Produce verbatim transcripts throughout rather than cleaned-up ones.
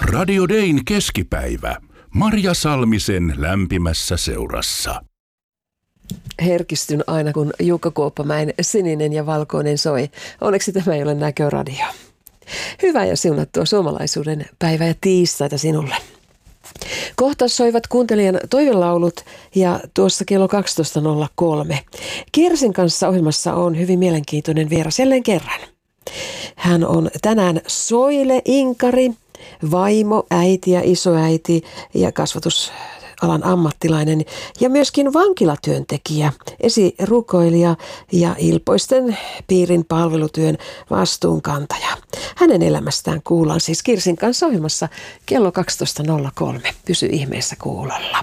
Radio Dayn keskipäivä. Marja Salmisen lämpimässä seurassa. Herkistyn aina, kun Jukka Kuoppamäen Sininen ja valkoinen soi. Onneksi tämä ei ole näköradio. Hyvää ja siunattua suomalaisuuden päivää ja tiistaita sinulle. Kohta soivat kuuntelijan toivelaulut ja tuossa kello kaksitoista nolla kolme. Kirsin kanssa ohjelmassa on hyvin mielenkiintoinen vieras jälleen kerran. Hän on tänään soile-inkari, vaimo, äiti ja isoäiti ja kasvatusalan ammattilainen ja myöskin vankilatyöntekijä, esirukoilija ja Ilpoisten piirin palvelutyön vastuunkantaja. Hänen elämästään kuullaan siis Kirsin kanssa ohjelmassa kello kaksitoista nolla kolme. Pysy ihmeessä kuulolla.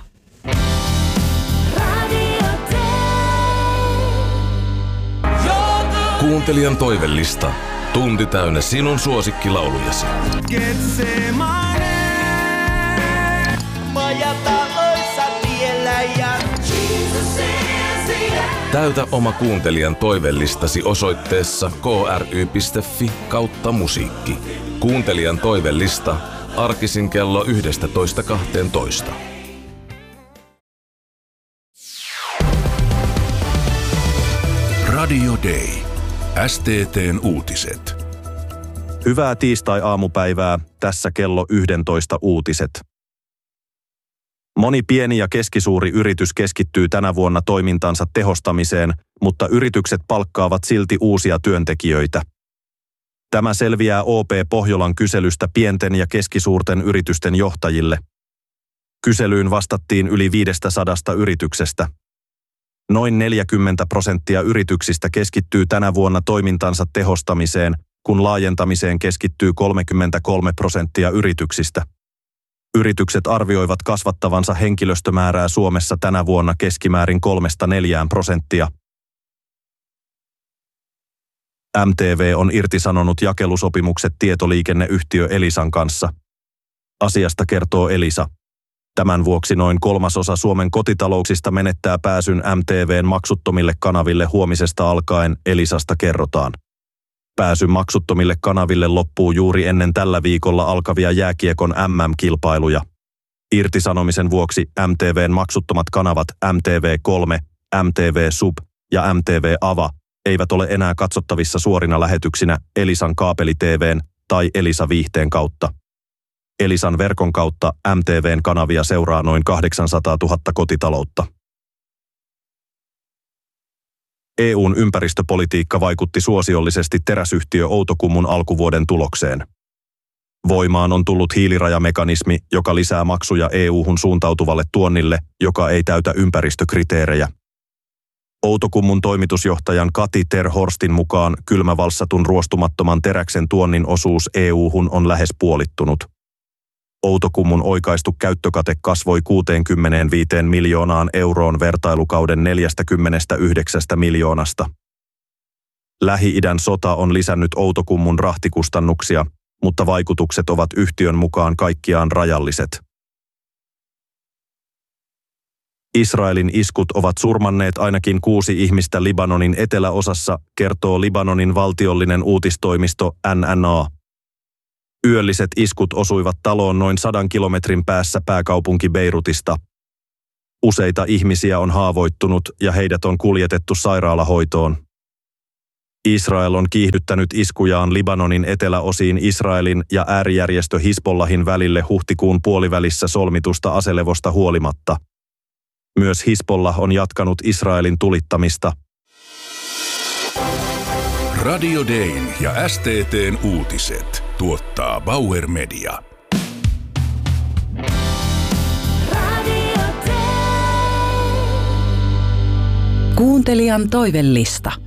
Kuuntelijan toivellista. Tunti täynnä sinun suosikkilaulujasi. Täytä oma kuuntelijan toivellistasi osoitteessa k r y piste f i kautta musiikki. Kuuntelijan toivellista arkisin kello yksitoista kaksitoista. Radio Day. S T T:n uutiset. Hyvää tiistai-aamupäivää, tässä kello yksitoista uutiset. Moni pieni ja keskisuuri yritys keskittyy tänä vuonna toimintansa tehostamiseen, mutta yritykset palkkaavat silti uusia työntekijöitä. Tämä selviää O P Pohjolan kyselystä pienten ja keskisuurten yritysten johtajille. Kyselyyn vastattiin yli viisisataa yrityksestä. Noin neljäkymmentä prosenttia yrityksistä keskittyy tänä vuonna toimintansa tehostamiseen, kun laajentamiseen keskittyy kolmekymmentäkolme prosenttia yrityksistä. Yritykset arvioivat kasvattavansa henkilöstömäärää Suomessa tänä vuonna keskimäärin kolmesta neljään prosenttia. M T V on irtisanonut jakelusopimukset tietoliikenneyhtiö Elisan kanssa. Asiasta kertoo Elisa. Tämän vuoksi noin kolmasosa Suomen kotitalouksista menettää pääsyn M T V:n maksuttomille kanaville huomisesta alkaen, Elisasta kerrotaan. Pääsy maksuttomille kanaville loppuu juuri ennen tällä viikolla alkavia jääkiekon M M-kilpailuja. Irtisanomisen vuoksi M T V:n maksuttomat kanavat M T V kolme, M T V Sub ja M T V Ava eivät ole enää katsottavissa suorina lähetyksinä Elisan kaapeli-T V:n tai Elisa Viihteen kautta. Elisan verkon kautta M T V:n kanavia seuraa noin kahdeksansataatuhatta kotitaloutta. E U:n ympäristöpolitiikka vaikutti suosiollisesti teräsyhtiö Outokummun alkuvuoden tulokseen. Voimaan on tullut hiilirajamekanismi, joka lisää maksuja E U:hun suuntautuvalle tuonnille, joka ei täytä ympäristökriteerejä. Outokummun toimitusjohtajan Kati Terhorstin mukaan kylmävalssatun ruostumattoman teräksen tuonnin osuus E U:hun on lähes puolittunut. Outokummun oikaistu käyttökate kasvoi kuusikymmentäviisi miljoonaan euroon vertailukauden neljäkymmentäyhdeksän miljoonasta. Lähi-idän sota on lisännyt Outokummun rahtikustannuksia, mutta vaikutukset ovat yhtiön mukaan kaikkiaan rajalliset. Israelin iskut ovat surmanneet ainakin kuusi ihmistä Libanonin eteläosassa, kertoo Libanonin valtiollinen uutistoimisto N N A. Yölliset iskut osuivat taloon noin sadan kilometrin päässä pääkaupunki Beirutista. Useita ihmisiä on haavoittunut ja heidät on kuljetettu sairaalahoitoon. Israel on kiihdyttänyt iskujaan Libanonin eteläosiin Israelin ja äärijärjestö Hisbollahin välille huhtikuun puolivälissä solmitusta aselevosta huolimatta. Myös Hisbollah on jatkanut Israelin tulittamista. Radio Dayn ja S T T:n uutiset tuottaa Bauer Media. Kuuntelijan toivellista.